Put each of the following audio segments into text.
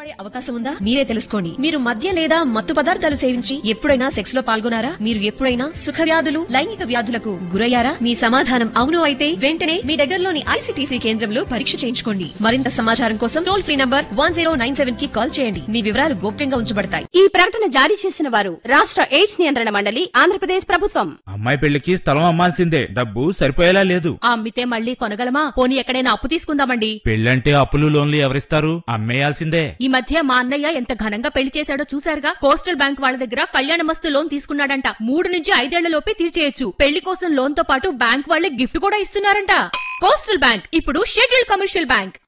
పడే అవకాశం ఉందా? మీరే తెలుసుకోండి. మీరు మద్య లేదా మత్తు పదార్థాలు సేవించి ఎప్పుడైనా సెక్స్ లో పాల్గొనారా? మీరు ఎప్పుడైనా సుఖ వ్యాధులు, లైంగిక వ్యాధులకు గురయ్యారా? మీ సమాధానం అవును అయితే వెంటనే మీ దగ్గరలోని ఐసీటీసీ కేంద్రంలో పరీక్ష చేయించుకోండి. మరింత సమాచారం కోసం టోల్ ఫ్రీ నంబర్ 1097 కి కాల్ చేయండి. మీ వివరాలు గోప్యంగా ఉంచబడతాయి. ఈ ప్రకటన జారీ చేసిన వారు రాష్ట్ర ఎయిడ్స్ నియంత్రణ మండలి, ఆంధ్రప్రదేశ్ ప్రభుత్వం. అమ్మాయి పెళ్లికి స్థలం అమ్మాల్సిందే, డబ్బు సరిపోయేలా లేదు. అమ్మితే మళ్ళీ కొనగలమా? పోనీ ఎక్కడైనా అప్పు తీసుకుందామండి. పెళ్ళంటే అప్పులు లోన్లు ఎవరిస్తారు? అమ్మేయాల్సిందే. ఈ మధ్య మా అన్నయ్య ఎంత ఘనంగా పెళ్లి చేశాడో చూశారుగా. కోస్టల్ బ్యాంక్ వాళ్ళ దగ్గర కళ్యాణమస్తు లోన్ తీసుకున్నాడంట. 3 నుంచి 5 ఏళ్ల లోపే తీర్చేయొచ్చు. పెళ్లి కోసం లోన్ తో పాటు బ్యాంక్ వాళ్లే గిఫ్ట్ కూడా ఇస్తున్నారంట. కోస్టల్ బ్యాంక్ ఇప్పుడు షెడ్యూల్డ్ కమర్షియల్ బ్యాంక్.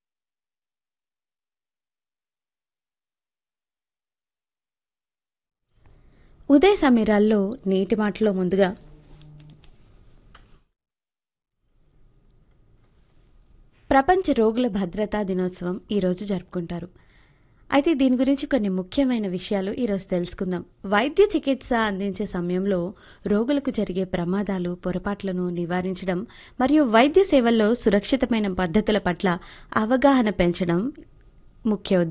ఉదయ సమీరాల్లో నేటి మాటలో ముందుగా ప్రపంచ రోగుల భద్రతా దినోత్సవం ఈరోజు జరుపుకుంటారు. అయితే దీని గురించి కొన్ని ముఖ్యమైన విషయాలు ఈరోజు తెలుసుకుందాం. వైద్య చికిత్స అందించే సమయంలో రోగులకు జరిగే ప్రమాదాలు, పొరపాట్లను నివారించడం మరియు వైద్య సేవల్లో సురక్షితమైన పద్ధతుల పట్ల అవగాహన పెంచడం ముఖ్య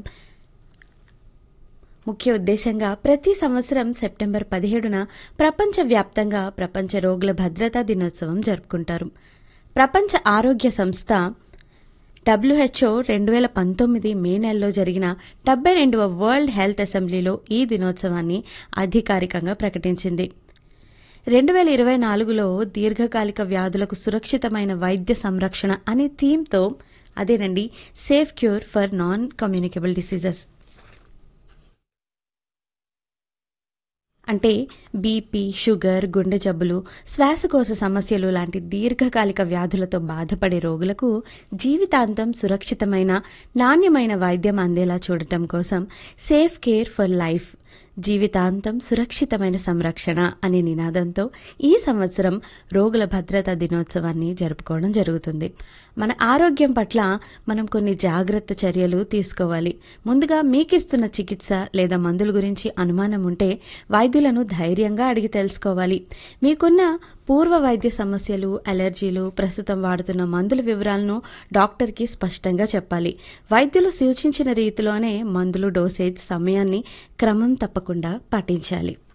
ఉద్దేశంగా ప్రతి సంవత్సరం సెప్టెంబర్ 17న ప్రపంచవ్యాప్తంగా ప్రపంచ రోగుల భద్రతా దినోత్సవం జరుపుకుంటారు. ప్రపంచ ఆరోగ్య సంస్థ WHO 2019 మే నెలలో జరిగిన 72వ వరల్డ్ హెల్త్ అసెంబ్లీలో ఈ దినోత్సవాన్ని అధికారికంగా ప్రకటించింది. 2024లో దీర్ఘకాలిక వ్యాధులకు సురక్షితమైన వైద్య సంరక్షణ అనే థీమ్తో అదేనండి safe cure for non communicable diseases. అంటే బీపీ, షుగర్, గుండె జబ్బులు, శ్వాసకోశ సమస్యలు లాంటి దీర్ఘకాలిక వ్యాధులతో బాధపడే రోగులకు జీవితాంతం సురక్షితమైన, నాణ్యమైన వైద్యం అందేలా చూడటం కోసం సేఫ్ కేర్ ఫర్ లైఫ్, జీవితాంతం సురక్షితమైన సంరక్షణ అనే నినాదంతో ఈ సంవత్సరం రోగుల భద్రతా దినోత్సవాన్ని జరుపుకోవడం జరుగుతుంది. మన ఆరోగ్యం పట్ల మనం కొన్ని జాగ్రత్త చర్యలు తీసుకోవాలి. ముందుగా మీకిస్తున్న చికిత్స లేదా మందుల గురించి అనుమానం ఉంటే వైద్యులను ధైర్యంగా అడిగి తెలుసుకోవాలి. మీకున్న పూర్వ వైద్య సమస్యలు, అలర్జీలు, ప్రస్తుతం వాడుతున్న మందుల వివరాలను డాక్టర్కి స్పష్టంగా చెప్పాలి. వైద్యులు సూచించిన రీతిలోనే మందులు డోసేజ్ సమయాన్ని క్రమం తప్పకుండా పాటించాలి.